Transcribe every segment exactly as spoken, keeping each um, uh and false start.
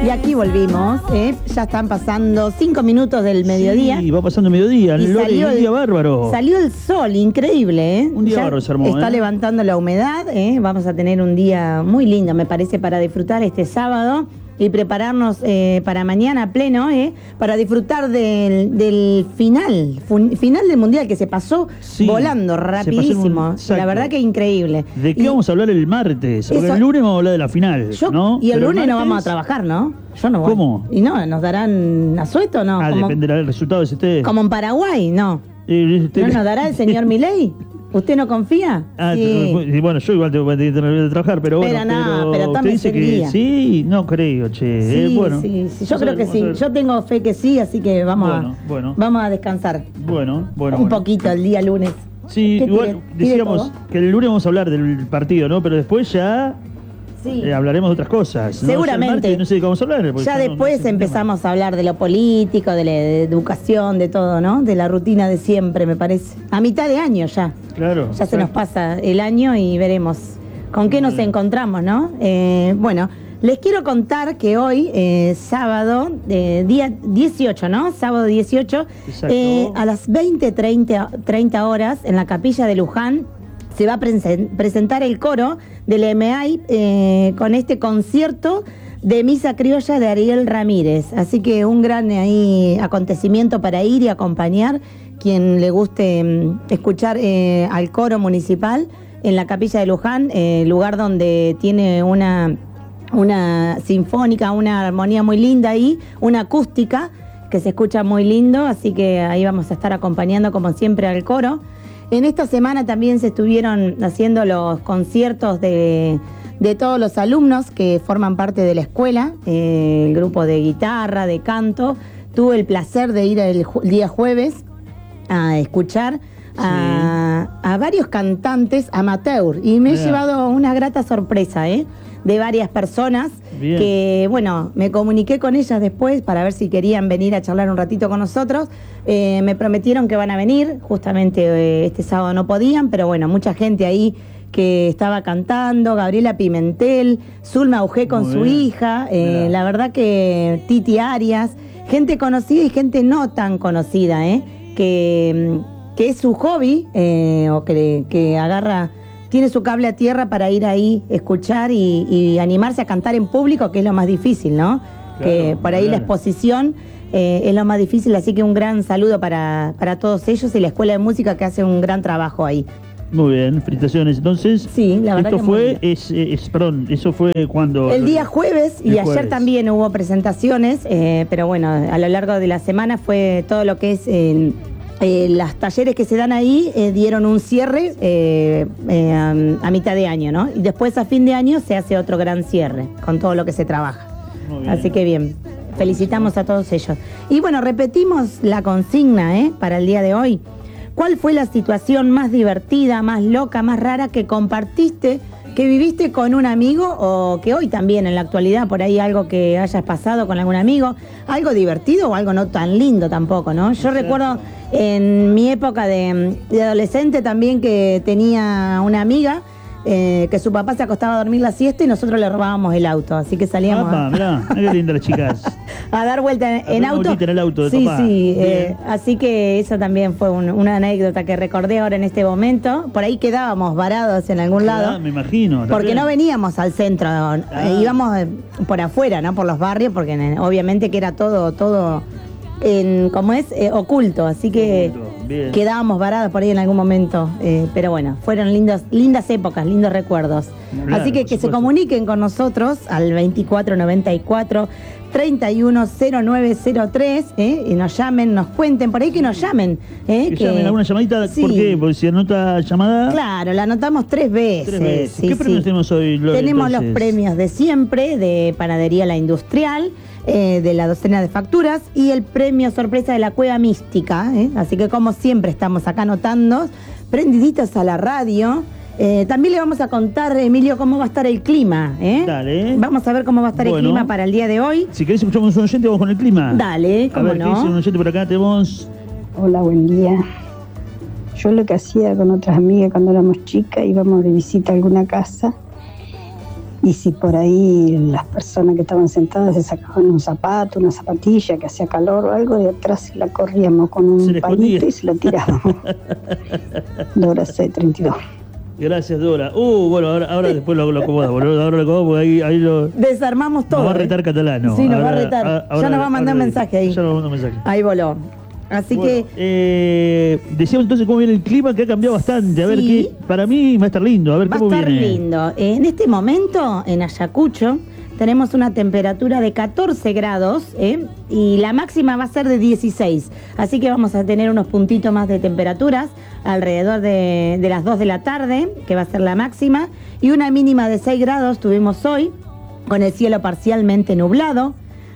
Y aquí volvimos, ¿eh? Ya están pasando cinco minutos del mediodía. Sí, va pasando el mediodía. Y Lore, salió un el, día bárbaro. Salió el sol, increíble, ¿eh? Un día ya bárbaro se armó, Está ¿eh? levantando la humedad, ¿eh? Vamos a tener un día muy lindo, me parece, para disfrutar este sábado y prepararnos eh, para mañana pleno, ¿eh? Para disfrutar del, del final, fun, final del Mundial, que se pasó sí, volando rapidísimo. Un, la verdad que increíble. ¿De qué y, vamos a hablar el martes? Porque eso, el lunes vamos a hablar de la final, yo, ¿no? Y el Pero lunes el martes, no vamos a trabajar, ¿no? Yo no voy. ¿Cómo? ¿Y no? ¿Nos darán asueto o no? Ah, como, dependerá del resultado de ese test. Como en Paraguay, no. Eh, este... ¿No nos dará el señor Milei? ¿Usted no confía? Ah, sí. Bueno, yo igual tengo que tener que trabajar, pero bueno. Pero no, pero usted dice que día. Sí, no creo, che. Sí, eh, bueno, sí, sí. Yo creo que sí. Yo tengo fe que sí, así que vamos, bueno, a, bueno. vamos a descansar. Bueno, bueno. Un bueno. poquito el día lunes. Sí, igual tire, decíamos tire que el lunes vamos a hablar del partido, ¿no? Pero después ya sí. eh, hablaremos de otras cosas, ¿no? Seguramente. Martes, no sé de qué vamos a hablar. Ya después no, no empezamos tema. a hablar de lo político, de la de educación, de todo, ¿no? De la rutina de siempre, me parece. A mitad de año ya. Claro. Ya exacto. Se nos pasa el año y veremos con qué nos mm. encontramos, ¿no? Eh, bueno, les quiero contar que hoy, eh, sábado, eh, día dieciocho, ¿no? Sábado dieciocho, eh, a las veinte treinta horas, en la capilla de Luján, se va a presen presentar el coro del M A I eh, con este concierto de Misa Criolla de Ariel Ramírez. Así que un gran ahí acontecimiento para ir y acompañar quien le guste um, escuchar eh, al coro municipal en la capilla de Luján, eh, lugar donde tiene una, una sinfónica, una armonía muy linda ahí, una acústica que se escucha muy lindo, así que ahí vamos a estar acompañando como siempre al coro. En esta semana también se estuvieron haciendo los conciertos de, de todos los alumnos que forman parte de la escuela, eh, el grupo de guitarra, de canto. Tuve el placer de ir el, el día jueves a escuchar sí. a, a varios cantantes amateur y me yeah. he llevado una grata sorpresa, ¿eh? De varias personas Bien. que, bueno, me comuniqué con ellas después para ver si querían venir a charlar un ratito con nosotros. Eh, me prometieron que van a venir, justamente eh, este sábado no podían, pero bueno, mucha gente ahí que estaba cantando, Gabriela Pimentel, Zulma Augé con Muy su bien. hija, eh, la verdad que Titi Arias, gente conocida y gente no tan conocida, ¿eh? que, que es su hobby, eh, o que, que agarra... tiene su cable a tierra para ir ahí, escuchar y, y animarse a cantar en público, que es lo más difícil, ¿no? Claro, que por ahí claro. la exposición eh, es lo más difícil, así que un gran saludo para, para todos ellos y la Escuela de Música que hace un gran trabajo ahí. Muy bien, felicitaciones. Entonces, sí, la verdad esto que fue, es, es, perdón, eso fue cuando... El día jueves y jueves. Ayer también hubo presentaciones, eh, pero bueno, a lo largo de la semana fue todo lo que es... Eh, Eh, las talleres que se dan ahí eh, dieron un cierre eh, eh, a, a mitad de año, ¿no? Y después a fin de año se hace otro gran cierre con todo lo que se trabaja. Así que bien, felicitamos a todos ellos. Y bueno, repetimos la consigna ¿eh? para el día de hoy. ¿Cuál fue la situación más divertida, más loca, más rara que compartiste, que viviste con un amigo o que hoy también en la actualidad por ahí algo que hayas pasado con algún amigo? Algo divertido o algo no tan lindo tampoco, ¿no? Yo recuerdo en mi época de, de adolescente también que tenía una amiga eh, que su papá se acostaba a dormir la siesta y nosotros le robábamos el auto, así que salíamos Papá, a, mirá, mirá qué lindas las chicas. a dar vuelta en, en auto. En el auto de sí, papá. sí, eh, así que eso también fue un, una anécdota que recordé ahora en este momento. Por ahí quedábamos varados en algún lado. Ah, me imagino. Porque bien. no veníamos al centro, ah. eh, íbamos por afuera, ¿no? Por los barrios, porque obviamente que era todo, todo... En, como es, eh, oculto, así que Bien. quedábamos varados por ahí en algún momento, eh, pero bueno, fueron lindos, lindas épocas, lindos recuerdos. Claro, así que que se comuniquen con nosotros al veinticuatro noventa y cuatro, treinta y uno cero nueve cero tres eh, y nos llamen, nos cuenten, por ahí que nos llamen. Eh, que, que llamen alguna llamadita, sí. ¿por qué? Porque si anota llamada... Claro, la anotamos tres veces. Tres veces. Sí, ¿Qué sí. premios tenemos hoy, Lore, Tenemos entonces? los premios de siempre, de Panadería La Industrial, Eh, de la docena de facturas y el premio sorpresa de la Cueva Mística, ¿eh? Así que como siempre estamos acá anotando, prendiditos a la radio. Eh, también le vamos a contar, Emilio, cómo va a estar el clima, ¿eh? Dale. Vamos a ver cómo va a estar bueno. el clima para el día de hoy. Si querés escuchamos un oyente, vamos con el clima. Dale, cómo a ver, no. ¿qué dice un oyente por acá? Tenemos... Hola, buen día. Yo lo que hacía con otras amigas cuando éramos chicas, íbamos de visita a alguna casa y si por ahí las personas que estaban sentadas se sacaban un zapato, una zapatilla, que hacía calor o algo, de atrás la corríamos con un pañito y se la tirábamos. Dora C treinta y dos. Gracias, Dora. Uh, bueno, ahora, ahora después lo, lo acomodamos, ¿no? Ahora lo acomodamos porque ahí, ahí lo... Desarmamos todo. Nos va a retar ¿eh? Catalano. Sí, nos ahora, va a retar. Ahora, ya nos va a mandar un mensaje ahí. Ya nos va a mandar un mensaje. Ahí voló. Así bueno, que... Eh, decíamos entonces cómo viene el clima, que ha cambiado bastante. A ver, sí, qué, para mí va a estar lindo. A ver va cómo viene. Va a estar lindo. Eh, en este momento, en Ayacucho, tenemos una temperatura de catorce grados eh, y la máxima va a ser de dieciséis. Así que vamos a tener unos puntitos más de temperaturas alrededor de, de las dos de la tarde, que va a ser la máxima, y una mínima de seis grados tuvimos hoy, con el cielo parcialmente nublado.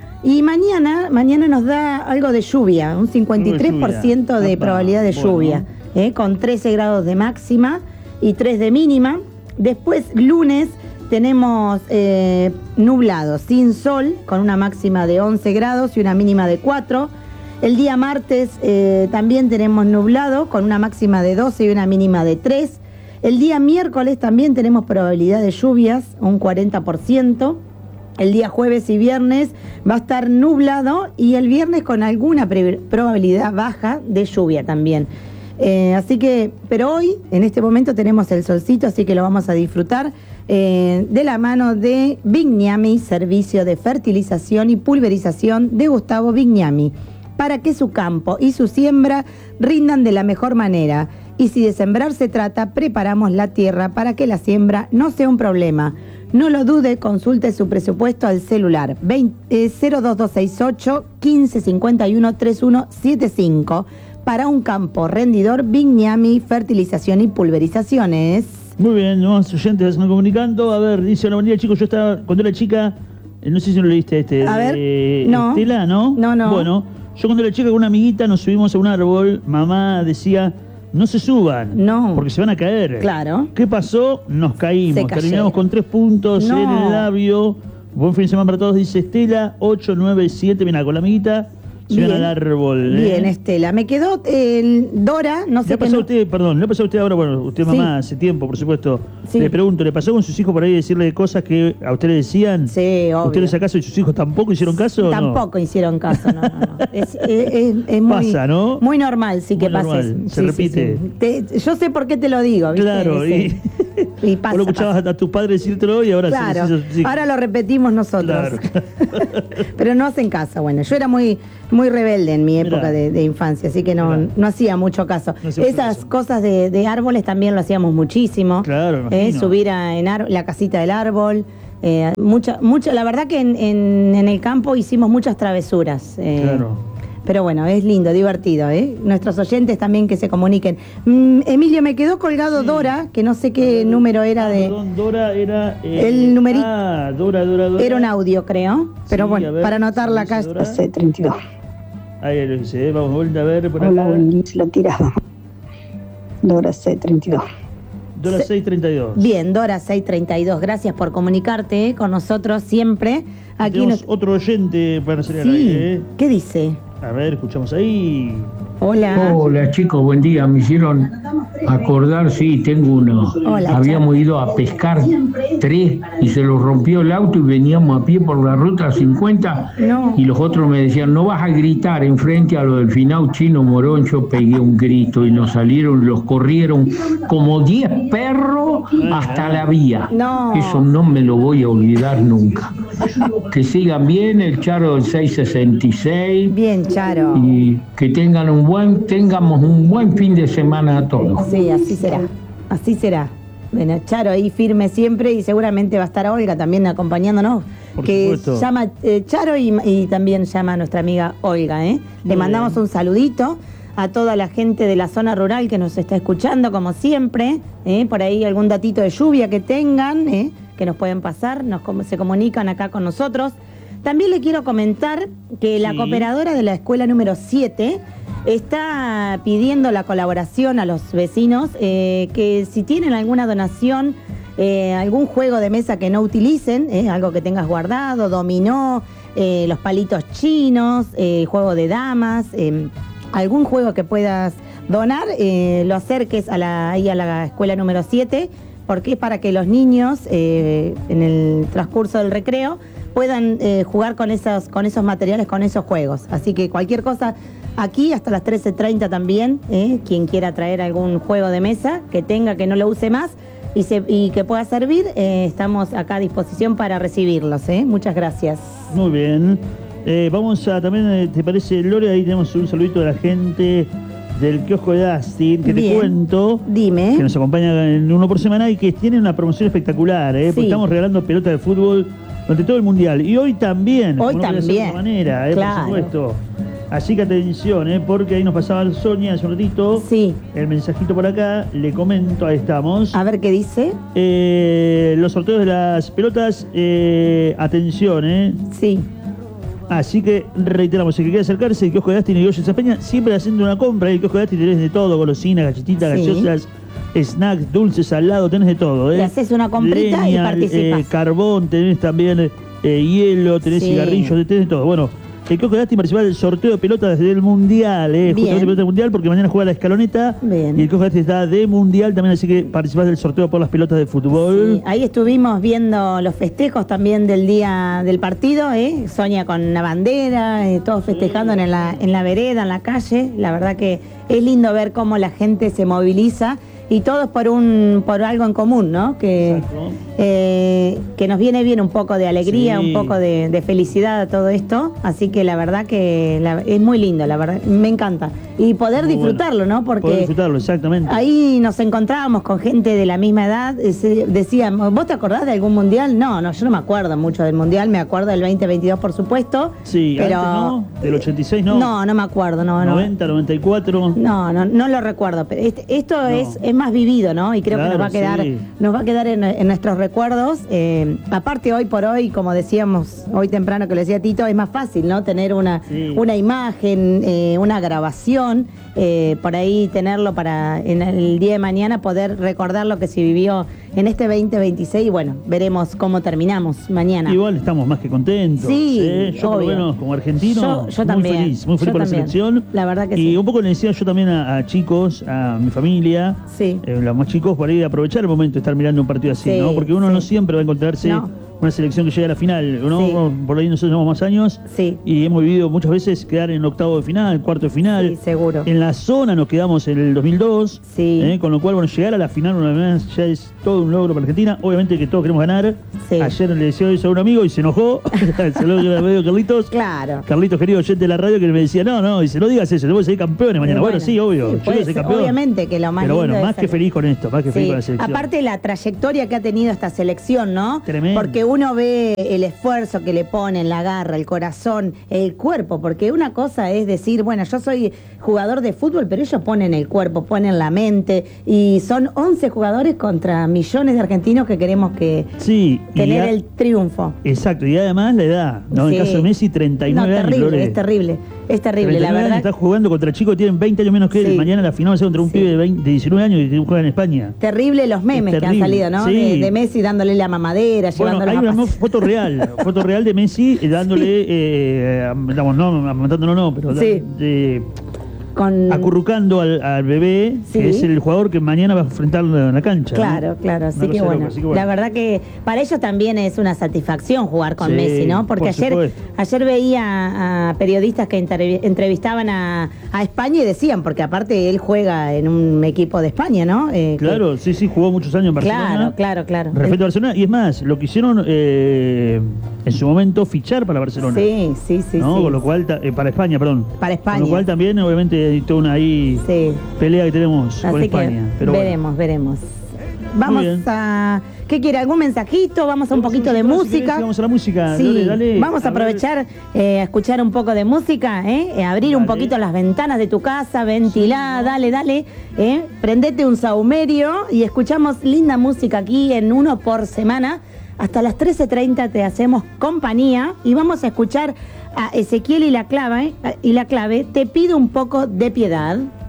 Y mañana, mañana nos da algo de lluvia, un cincuenta y tres por ciento de, de probabilidad de bueno. lluvia, eh, con trece grados de máxima y tres de mínima. Después, lunes, tenemos eh, nublado, sin sol, con una máxima de once grados y una mínima de cuatro. El día martes eh, también tenemos nublado, con una máxima de doce y una mínima de tres. El día miércoles también tenemos probabilidad de lluvias, un cuarenta por ciento. El día jueves y viernes va a estar nublado y el viernes con alguna probabilidad baja de lluvia también. Eh, así que, pero hoy, en este momento, tenemos el solcito, así que lo vamos a disfrutar eh, de la mano de Bignami, servicio de fertilización y pulverización de Gustavo Bignami, para que su campo y su siembra rindan de la mejor manera. Y si de sembrar se trata, preparamos la tierra para que la siembra no sea un problema. No lo dude, consulte su presupuesto al celular cero dos dos seis ocho, uno cinco cinco uno, tres uno siete cinco para un campo rendidor Bignami, fertilización y pulverizaciones. Muy bien, nuevos oyentes están comunicando. A ver, dice una manera, chicos, yo estaba, cuando era chica, no sé si lo leíste este, a ver, eh, no. Estela, ¿no? No, no. Bueno, yo cuando era chica con una amiguita nos subimos a un árbol, mamá decía... No se suban, no, porque se van a caer. Claro. ¿Qué pasó? Nos caímos. Terminamos con tres puntos no. en el labio. Buen fin de semana para todos, dice Estela, ocho nueve siete. Mira, con la amiguita se van al árbol. Bien, ¿eh? Estela. Me quedó el Dora, no sé qué. ¿Le pasó no... a usted, perdón, le pasó a usted ahora, bueno, usted mamá sí. hace tiempo, por supuesto. Sí. Le pregunto, ¿le pasó con sus hijos por ahí decirle cosas que a usted le decían? Sí, obvio. ¿Ustedes acaso y sus hijos tampoco hicieron caso o no? Tampoco hicieron caso, no, no, no. Es, es, es, es muy, pasa, ¿no? Muy normal, sí, muy que normal. pase. Se sí, repite. Sí, sí. Te, yo sé por qué te lo digo, ¿viste? Claro, Ese, y, y pasa, vos lo escuchabas pasa. a tus padres decírtelo y ahora claro, se, se, se, ahora lo repetimos nosotros. Claro. Pero no hacen caso. Bueno, yo era muy, muy rebelde en mi época de, de infancia, así que no, no hacía mucho caso. No hacía Esas caso. cosas de, de árboles también lo hacíamos muchísimo. Claro, eh, subir a, en ar, la casita del árbol. Eh, mucha, mucha, la verdad que en, en, en el campo hicimos muchas travesuras. Eh, claro. Pero bueno, es lindo, divertido, ¿eh? Nuestros oyentes también que se comuniquen. Mm, Emilio, me quedó colgado sí. Dora, que no sé qué ver, número era de... Perdón, Dora era... Eh, el numerito... Ah, Dora, Dora, Dora. Era un audio, creo. Pero sí, bueno, ver, para anotarla acá... C treinta y dos. Ahí lo dice, vamos a volver a ver por Hola, acá. Hola, la tiraba. Dora C treinta y dos. Dora seiscientos treinta y dos. Bien, Dora seiscientos treinta y dos. Gracias por comunicarte con nosotros siempre. Aquí tenemos nos... otro oyente para salir sí. al aire. ¿eh? ¿Qué dice? A ver, escuchamos ahí. Hola. Hola chicos, buen día. Me hicieron acordar, sí, tengo uno. Hola, habíamos chao. ido a pescar tres y se los rompió el auto y veníamos a pie por la ruta cincuenta no. y los otros me decían, no vas a gritar enfrente a lo del final Chino Morón. Yo pegué un grito y nos salieron, los corrieron como diez perros hasta la vía. No. Eso no me lo voy a olvidar nunca. Que sigan bien, el Charo del seiscientos sesenta y seis. Bien, Charo. Y que tengan un buen, tengamos un buen fin de semana a todos. Sí, así será, así será. Bueno, Charo ahí firme siempre y seguramente va a estar Olga también acompañándonos. Por que supuesto. llama eh, Charo y, y también llama a nuestra amiga Olga, ¿eh? Le mandamos un saludito a toda la gente de la zona rural que nos está escuchando, como siempre, ¿eh? Por ahí algún datito de lluvia que tengan, ¿eh? Que nos pueden pasar, nos, se comunican acá con nosotros. También le quiero comentar que sí. la cooperadora de la escuela número siete está pidiendo la colaboración a los vecinos, eh, que si tienen alguna donación, eh, algún juego de mesa que no utilicen, eh, algo que tengas guardado, dominó, eh, los palitos chinos, eh, juego de damas, eh, algún juego que puedas donar, eh, lo acerques a la, ahí a la escuela número siete porque es para que los niños eh, en el transcurso del recreo puedan eh, jugar con esos, con esos materiales, con esos juegos. Así que cualquier cosa, aquí hasta las trece treinta también, eh, quien quiera traer algún juego de mesa, que tenga, que no lo use más y, se, y que pueda servir, eh, estamos acá a disposición para recibirlos. Eh. Muchas gracias. Muy bien. Eh, vamos a también, eh, ¿te parece, Lore? Ahí tenemos un saludito de la gente del kiosco de Dustin, que Bien. te cuento. Dime. Que nos acompaña en uno por semana y que tiene una promoción espectacular, ¿eh? Sí. Porque estamos regalando pelotas de fútbol durante todo el mundial. Y hoy también. Hoy no también. De otra manera, ¿eh? Claro. Por supuesto. Así que atención, ¿eh? Porque ahí nos pasaba Sonia hace un ratito. Sí. El mensajito por acá, le comento, ahí estamos. A ver qué dice. Eh, los sorteos de las pelotas, eh, atención, ¿eh? Sí. Así que reiteramos, el que quiera acercarse, el kiosco de Dustin y Yoshi Peña, siempre haciendo una compra. El kiosco de Dustin tenés de todo, golosinas, galletitas, Sí. gaseosas, snacks, dulces, salado, tenés de todo. ¿eh? Le haces una comprita y participas. Eh, carbón, tenés también eh, hielo, tenés Sí. cigarrillos, tenés de todo. Bueno, el kiosco de Dustin participa del sorteo de pelotas del Mundial, ¿eh? Bien. Justamente de pelotas del Mundial, porque mañana juega la escaloneta. Bien. Y el kiosco de Dustin está de Mundial también, así que participás del sorteo por las pelotas de fútbol. Sí, ahí estuvimos viendo los festejos también del día del partido, ¿eh? Sonia con la bandera, eh, todos festejando en la, en la vereda, en la calle. La verdad que es lindo ver cómo la gente se moviliza y todos por un por algo en común, ¿no? Que, eh, que nos viene bien un poco de alegría, Sí. un poco de, de felicidad a todo esto. Así que la verdad que la- es muy lindo, la verdad, me encanta. Y poder Muy disfrutarlo, bueno. ¿no? Porque Poder disfrutarlo, exactamente. ahí nos encontrábamos con gente de la misma edad, eh, se- decían, ¿vos te acordás de algún mundial? No, no, yo no me acuerdo mucho del mundial, me acuerdo del veinte veintidós por supuesto. Sí, pero antes no, del ochenta y seis no. No, no me acuerdo, no, no. noventa, noventa y cuatro. No, no, no lo recuerdo, pero este- esto es, es más vivido, ¿no? Y creo que Claro, nos va a quedar, sí. nos va a quedar en, en nuestros recuerdos. Eh, aparte hoy por hoy, como decíamos hoy temprano que le decía Tito, es más fácil, ¿no? Tener una, Sí. una imagen, eh, una grabación, eh, por ahí tenerlo para en el día de mañana poder recordar lo que se vivió en este veinte veintiséis y bueno, veremos cómo terminamos mañana. Igual estamos más que contentos. Sí, ¿eh? Yo por lo obvio. menos como argentino, Yo- yo muy también, feliz, muy feliz yo por también. la selección. La verdad que y sí. un poco le decía yo también a, a chicos, a mi familia, Sí. eh, los más chicos, por ahí aprovechar el momento de estar mirando un partido así, Sí, ¿no? Porque uno sí. no siempre va a encontrarse No. una selección que llega a la final, ¿no? Sí. Por ahí nosotros llevamos más años Sí. y hemos vivido muchas veces quedar en octavo de final, cuarto de final. Sí, seguro. En la zona nos quedamos en el dos mil dos, Sí. ¿eh? Con lo cual, bueno, llegar a la final una vez más ya es todo un logro para Argentina. Obviamente que todos queremos ganar. Sí. Ayer le decía eso a un amigo y se enojó. Se lo digo a Carlitos. Claro. Carlitos, querido oyente de la radio, que me decía, no, no, dice, no digas eso, tenemos que ser campeones mañana. Bueno, Bueno, sí, obvio, sí, yo puede voy a ser ser, campeón. obviamente que lo más Pero bueno, lindo más es que ser- feliz con esto, más que feliz Sí. con la selección. Aparte la trayectoria que ha tenido esta selección, ¿no? Tremendo. Porque uno ve el esfuerzo que le ponen, la garra, el corazón, el cuerpo, porque una cosa es decir, bueno, yo soy jugador de fútbol, pero ellos ponen el cuerpo, ponen la mente, y son once jugadores contra millones de argentinos que queremos que Sí, y tener a- el triunfo. exacto, y además la edad, ¿no? En Sí. el caso de Messi, treinta y No, nueve años. terrible, Lore. es terrible, es terrible, treinta y nueve la años, verdad. está jugando contra chicos que tienen veinte años menos que él. Sí. Mañana la final va a ser contra un Sí. pibe de, veinte, de diecinueve años que juega en España. Terrible los memes Es que han terrible, salido, ¿no? sí. De, de Messi dándole la mamadera, Bueno, llevándolo hay a una pasear. mo- foto real, foto real de Messi eh, dándole, eh, am- digamos, no, matándolo no, pero da- Sí. eh, Con... acurrucando al, al bebé, Sí. que es el jugador que mañana va a enfrentarlo en la cancha. ¿no? Claro, claro, así Una que, cosa bueno. loca, así que bueno. La verdad que para ellos también es una satisfacción jugar con Sí, Messi, ¿no? Porque por ayer, supuesto. ayer veía a periodistas que entrev- entrevistaban a, a España y decían, porque aparte él juega en un equipo de España, ¿no? Eh, que- Claro, sí, sí, jugó muchos años en Barcelona. Claro, claro, claro. Respecto a Barcelona, y es más, lo quisieron eh, en su momento fichar para Barcelona. Sí, sí, sí. ¿no? sí. Con lo cual, ta- eh, para España, perdón. Para España. Con lo cual también, obviamente, hay toda una ahí Sí. pelea que tenemos con Así España. que Pero bueno. veremos, veremos. Vamos bien. a... ¿Qué quiere? ¿Algún mensajito? Vamos a un Vamos poquito a de música, si música. querés, vamos a la música. Sí, Dale, dale. vamos a A ver. aprovechar eh, a escuchar un poco de música, ¿eh? Eh, abrir un Dale. poquito las ventanas de tu casa, ventilar, dale, dale, ¿eh? Prendete un saumerio y escuchamos linda música aquí en uno por semana. Hasta las trece treinta te hacemos compañía y vamos a escuchar a Ezequiel y la clave, y la clave, Te pido un poco de piedad.